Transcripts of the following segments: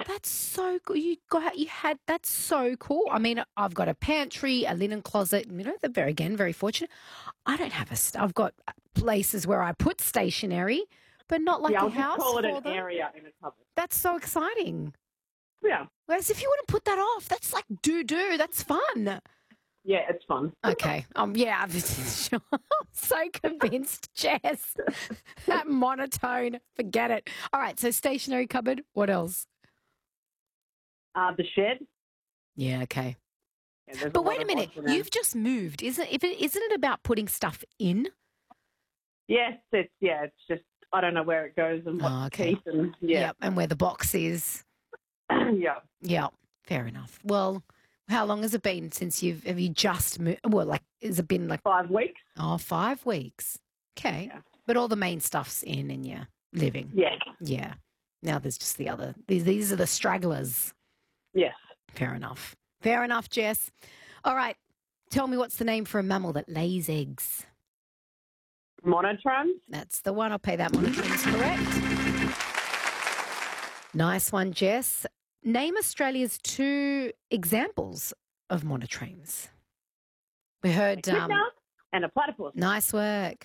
that's so cool. That's so cool. I mean, I've got a pantry, a linen closet. You know, very fortunate. I don't have I've got places where I put stationery, but not like Yeah, a I'll just house call it for an them. area in a cupboard. That's so exciting. Yeah. Whereas if you want to put that off, that's like do. That's fun. Yeah, it's fun. Okay. Yeah, I'm so convinced, Jess. That monotone, forget it. All right, so stationery cupboard. What else? The shed. Yeah, okay. Yeah, there's But lot wait a of minute, odds in there. you've just moved. Isn't it about putting stuff in? Yes, it's just I don't know where it goes and what Okay. piece and yeah. Yep, and where the box is. Yeah. Yeah, fair enough. Well, how long has it been since have you just moved? Well, like, has it been like 5 weeks. 5 weeks? Okay. Yeah. But all the main stuff's in and you're living. Yeah. Yeah. Now there's just the other. These are the stragglers. Yes. Fair enough. Fair enough, Jess. All right. Tell me what's the name for a mammal that lays eggs? Monotrons. That's the one. I'll pay that monotremes correct. Nice one, Jess. Name Australia's 2 examples of monotremes. We heard... Echidna and a platypus. Nice work.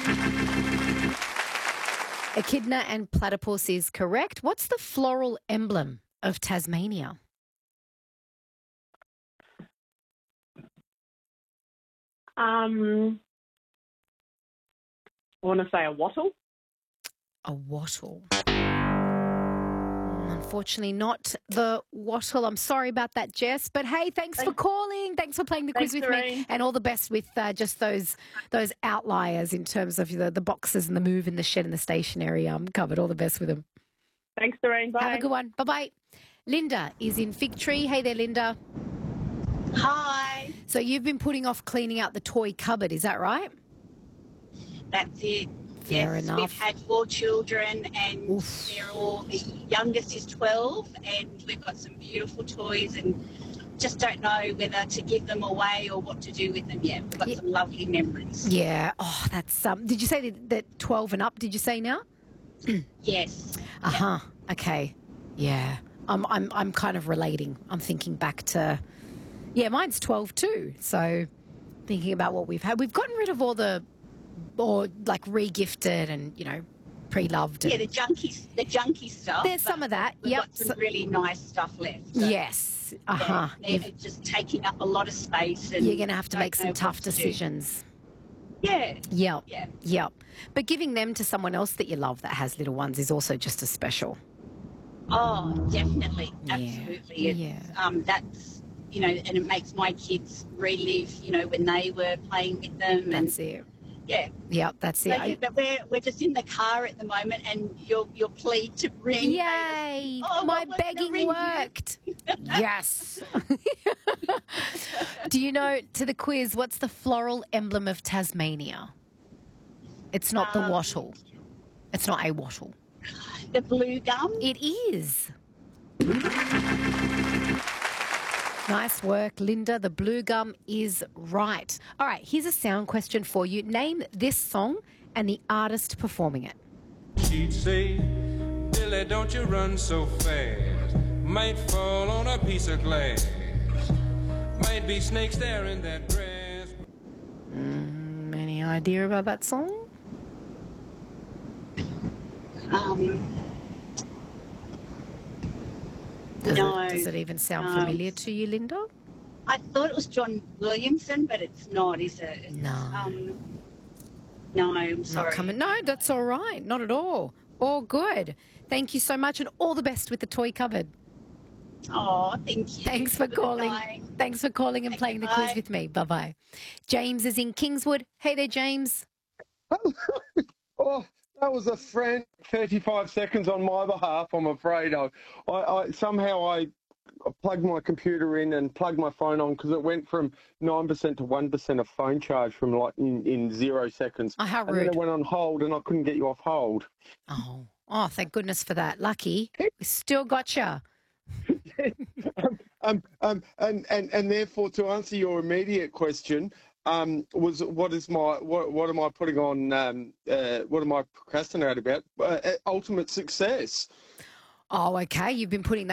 Echidna and platypus is correct. What's the floral emblem of Tasmania? I want to say a wattle. A wattle. Unfortunately, not the wattle. I'm sorry about that, Jess. But hey, thanks for calling. Thanks for playing the quiz with me, and all the best with just those outliers in terms of the boxes and the move and the shed and the stationery cupboard. All the best with them. Thanks, Doreen. Bye. Have a good one. Bye bye. Linda is in Fig Tree. Hey there, Linda. Hi. So you've been putting off cleaning out the toy cupboard, is that right? That's it. Fair yes, enough. We've had 4 children and Oof. they're all, the youngest is 12 and we've got some beautiful toys and just don't know whether to give them away or what to do with them yet. We've got some lovely memories. Yeah. Oh, that's did you say that 12 and up, did you say now? Yes. Uh-huh. Okay. Yeah. I'm kind of relating. I'm thinking back to mine's 12 too. So thinking about what we've had. We've gotten rid of all like re-gifted and, pre-loved. Yeah, the junky stuff. There's some of that. We've Yep. got some really nice stuff left. So, Yes. Uh-huh. yeah, they're just taking up a lot of space. And You're going to have to don't make some know tough what to do. decisions. Yeah. Yep. Yeah. Yep. But giving them to someone else that you love that has little ones is also just as special. Oh, definitely. Yeah. Absolutely. It's, Yeah. that's, and it makes my kids relive, when they were playing with them. That's it. Yeah. Yep, that's it. So, yeah, but we're just in the car at the moment and your plea to ring. Yay! Oh, My what was the begging ring? worked. Yes. Do you know, to the quiz, what's the floral emblem of Tasmania? It's not the wattle. It's not a wattle. The blue gum. It is. Nice work, Linda. The blue gum is right. All right, here's a sound question for you. Name this song and the artist performing it. She'd say, Billy, don't you run so fast. Might fall on a piece of glass. Might be snakes there in that grass. Any idea about that song? Does it even sound familiar to you, Linda? I thought it was John Williamson, but it's not, is it? It's, No. No, I'm sorry. Not coming. No, that's all right. Not at all. All good. Thank you so much and all the best with the toy cupboard. Oh, thank you. Thanks for calling. Bye. Thanks for calling and playing the quiz with me. Bye-bye. James is in Kingswood. Hey there, James. Oh, that was a frantic 35 seconds on my behalf, I'm afraid. I somehow plugged my computer in and plugged my phone on because it went from 9% to 1% of phone charge from like in 0 seconds. Oh, how And then rude. it went on hold and I couldn't get you off hold. Oh, thank goodness for that. Lucky. We still got you. And therefore, to answer your immediate question, was what am I putting on? What am I procrastinating about? Ultimate success. Oh, okay. You've been putting that